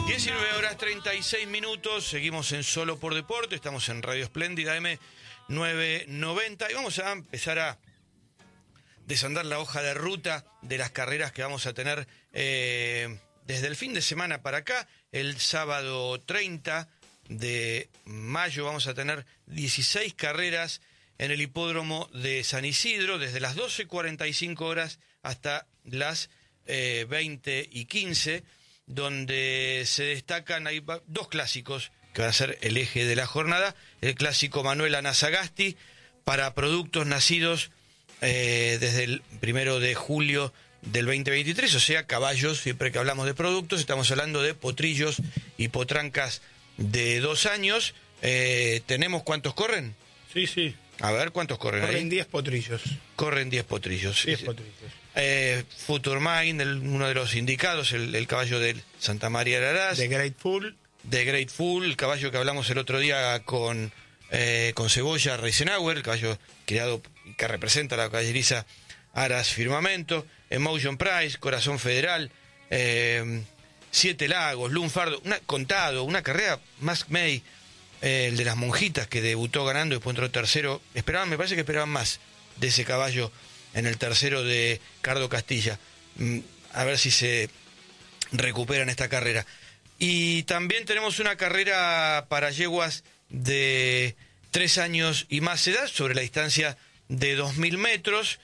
19:36, seguimos en Solo por Deporte, estamos en Radio Espléndida M990 y vamos a empezar a desandar la hoja de ruta de las carreras que vamos a tener desde el fin de semana para acá. El sábado 30 de mayo vamos a tener 16 carreras en el hipódromo de San Isidro, desde las 12:45 hasta las 20:15, donde se destacan, hay dos clásicos que van a ser el eje de la jornada. El clásico Manuel Anasagasti para productos nacidos desde el 1 de julio del 2023, o sea, caballos. Siempre que hablamos de productos estamos hablando de potrillos y potrancas de 2 años. ¿Tenemos cuántos corren? Sí. A ver, ¿cuántos corren ahí? Corren 10 potrillos. Corren 10 potrillos. 10 potrillos. Future Mind, uno de los indicados, el caballo de Santa María de Araraz. The Grateful, el caballo que hablamos el otro día con Cebolla Reisenauer, el caballo creado y que representa la caballeriza Aras Firmamento. Emotion Price, Corazón Federal, Siete Lagos, Lunfardo, Contado, una carrera Mask May, el de las monjitas que debutó ganando y después entró tercero. Me parece que esperaban más de ese caballo en el tercero de Cardo Castilla. A ver si se recupera en esta carrera. Y también tenemos una carrera para yeguas de 3 años y más edad sobre la distancia de 2.000 metros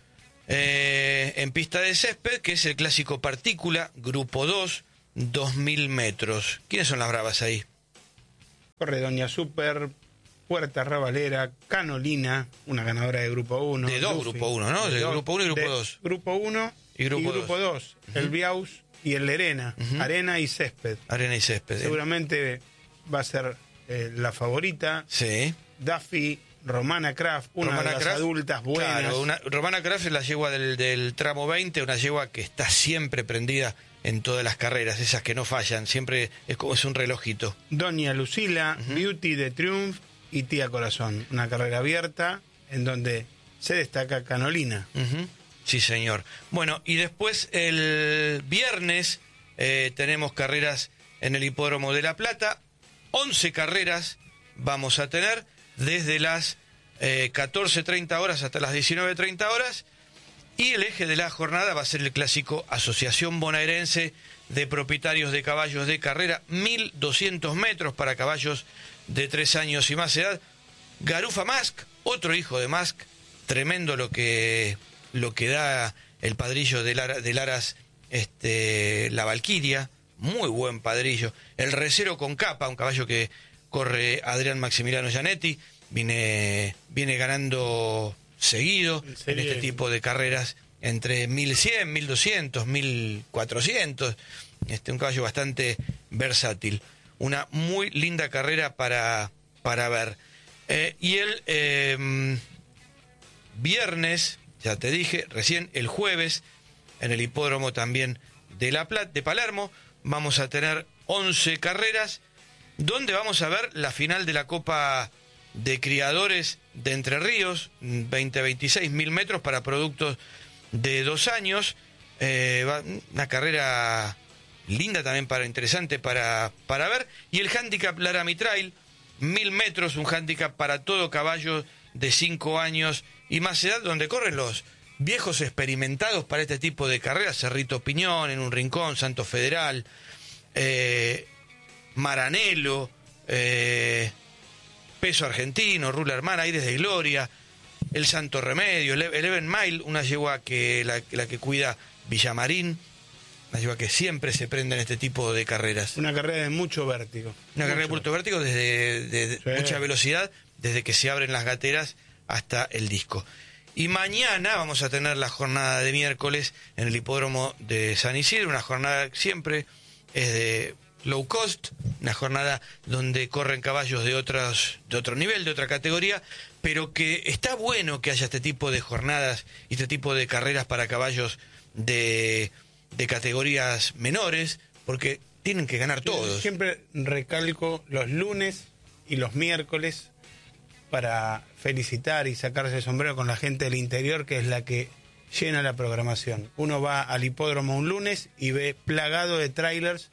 en pista de césped, que es el clásico Partícula, Grupo 2, 2.000 metros. ¿Quiénes son las bravas ahí? corre Doña Super, Puerta Ravalera, Canolina, una ganadora de Grupo 1. De dos Grupo 1, ¿no? De Grupo 1 y Grupo 2. Grupo 1 y Grupo 2. El Biaus y el Lerena, Arena y Césped. Arena y Césped. Seguramente va a ser la favorita. Sí. Duffy, Romana Craft, una de las adultas buenas. Claro, Romana Craft es la yegua del tramo 20, una yegua que está siempre prendida en todas las carreras, esas que no fallan, siempre es un relojito. Doña Lucila, Beauty de Triumph y Tía Corazón, una carrera abierta en donde se destaca Canolina. Sí, señor. Bueno, y después el viernes tenemos carreras en el Hipódromo de La Plata. 11 carreras vamos a tener desde las 14:30 horas hasta las 19:30 horas. Y el eje de la jornada va a ser el clásico Asociación Bonaerense de Propietarios de Caballos de Carrera, 1.200 metros para caballos de 3 años y más edad. Garufa Mask, otro hijo de Mask, tremendo lo que da el padrillo de Aras, la Valquiria, muy buen padrillo. El Recero con Capa, un caballo que corre Adrián Maximiliano Gianetti, viene ganando seguido en este tipo de carreras entre 1100, 1200, 1400. Un caballo bastante versátil. Una muy linda carrera para ver. Y el viernes, ya te dije, recién el jueves, en el hipódromo también de Palermo, vamos a tener 11 carreras, donde vamos a ver la final de la Copa de Criadores de Entre Ríos, 20-26, 1.000 metros para productos de 2 años. Una carrera linda también, interesante para ver. Y el handicap Laramie Trail, 1.000 metros, un handicap para todo caballo de 5 años y más edad, donde corren los viejos experimentados para este tipo de carreras: Cerrito Piñón, En un Rincón, Santo Federal, Maranelo, Peso Argentino, Rula Hermana, Aires de Gloria, El Santo Remedio, el Eleven Mile, una yegua la que cuida Villamarín, una yegua que siempre se prende en este tipo de carreras. Una carrera de mucho vértigo. Una carrera de mucho vértigo, desde mucha velocidad, desde que se abren las gateras hasta el disco. Y mañana vamos a tener la jornada de miércoles en el hipódromo de San Isidro, una jornada que siempre es de low cost, una jornada donde corren caballos de otro nivel, de otra categoría, pero que está bueno que haya este tipo de jornadas y este tipo de carreras para caballos de categorías menores, porque tienen que ganar todos. Siempre recalco los lunes y los miércoles para felicitar y sacarse el sombrero con la gente del interior, que es la que llena la programación. Uno va al hipódromo un lunes y ve plagado de trailers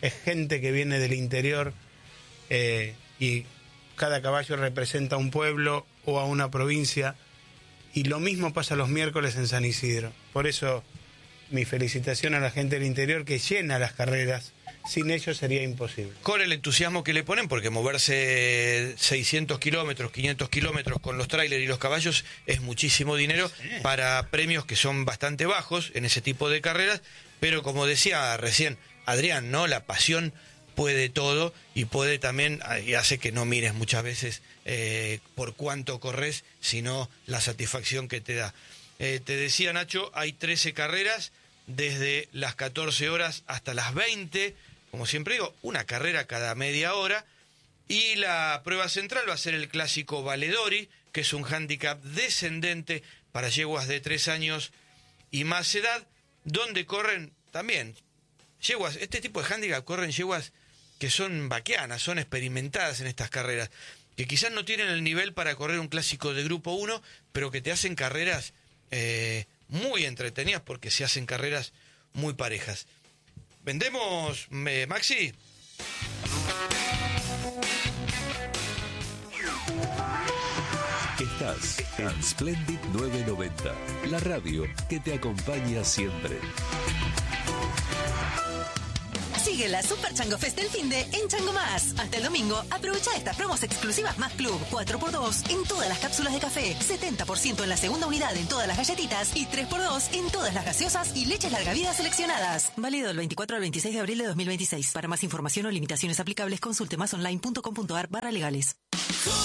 es gente que viene del interior y cada caballo representa a un pueblo o a una provincia, y lo mismo pasa los miércoles en San Isidro. Por eso mi felicitación a la gente del interior que llena las carreras. Sin ellos sería imposible. Con el entusiasmo que le ponen, porque moverse 600 kilómetros, 500 kilómetros con los tráileres y los caballos es muchísimo dinero para premios que son bastante bajos en ese tipo de carreras, pero como decía recién Adrián, ¿no? La pasión puede todo y puede también, y hace que no mires muchas veces por cuánto corres, sino la satisfacción que te da. Te decía, Nacho, hay 13 carreras, desde las 14 horas hasta las 20, como siempre digo, una carrera cada media hora, y la prueba central va a ser el clásico Valedori, que es un hándicap descendente para yeguas de 3 años y más edad, donde corren también yeguas, este tipo de hándicap corren yeguas que son vaquianas, son experimentadas en estas carreras, que quizás no tienen el nivel para correr un clásico de grupo 1, pero que te hacen carreras muy entretenidas porque se hacen carreras muy parejas. ¿Vendemos, Maxi? Estás en Splendid 990, la radio que te acompaña siempre. Sigue la Super Chango Fest del finde en Chango Más. Hasta el domingo, aprovecha estas promos exclusivas Más Club, 4x2 en todas las cápsulas de café, 70% en la segunda unidad en todas las galletitas y 3x2 en todas las gaseosas y leches larga vida seleccionadas. Válido del 24 al 26 de abril de 2026. Para más información o limitaciones aplicables, consulte másonline.com.ar/legales.